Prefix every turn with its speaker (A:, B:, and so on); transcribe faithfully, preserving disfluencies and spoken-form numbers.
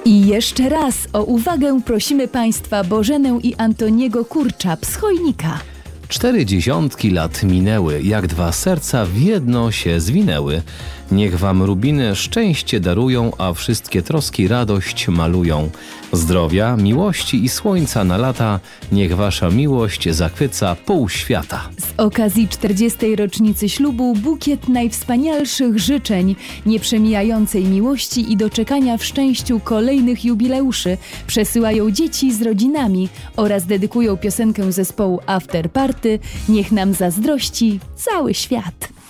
A: I jeszcze raz o uwagę prosimy Państwa Bożenę i Antoniego Kurczap z Chojnika.
B: Cztery dziesiątki lat minęły, jak dwa serca w jedno się zwinęły. Niech wam rubiny szczęście darują, a wszystkie troski radość malują. Zdrowia, miłości i słońca na lata, niech wasza miłość zachwyca pół świata.
A: Z okazji czterdziestej rocznicy ślubu bukiet najwspanialszych życzeń, nieprzemijającej miłości i doczekania w szczęściu kolejnych jubileuszy przesyłają dzieci z rodzinami oraz dedykują piosenkę zespołu After Party. Niech nam zazdrości cały świat.